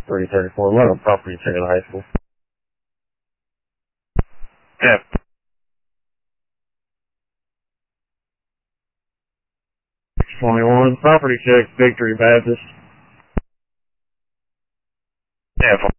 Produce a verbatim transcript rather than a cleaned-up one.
three thirty-four eleven, property check at the high school. Yeah. twenty-one, property check, Victory Baptist. Yeah.